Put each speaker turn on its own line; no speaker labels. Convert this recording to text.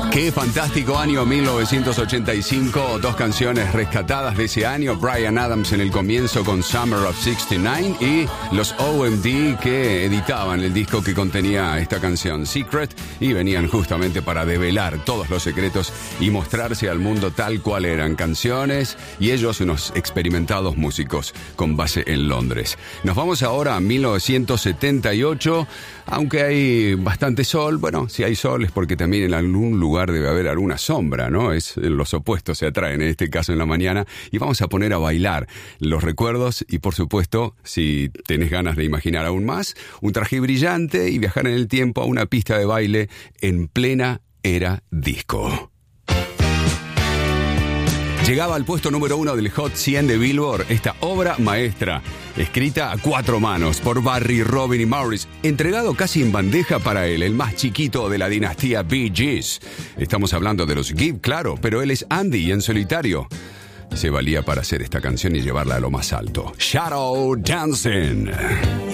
Qué fantástico año 1985, dos canciones rescatadas de ese año, Bryan Adams en el comienzo con Summer of 69 y los OMD que editaban el disco que contenía esta canción Secret y venían justamente para develar todos los secretos y mostrarse al mundo tal cual eran, canciones y ellos unos experimentados músicos con base en Londres. Nos vamos ahora a 1978, aunque hay bastante sol, bueno, si hay sol es porque también en algún lugar debe haber alguna sombra, ¿no? Los opuestos se atraen, en este caso en la mañana, y vamos a poner a bailar los recuerdos y, por supuesto, si tenés ganas de imaginar aún más, un traje brillante y viajar en el tiempo a una pista de baile en plena era disco. Llegaba al puesto número 1 del Hot 100 de Billboard esta obra maestra, escrita a 4 manos por Barry, Robin y Maurice, entregado casi en bandeja para él, el más chiquito de la dinastía Bee Gees. Estamos hablando de los Gibb, claro, pero él es Andy y en solitario se valía para hacer esta canción y llevarla a lo más alto. Shadow Dancing.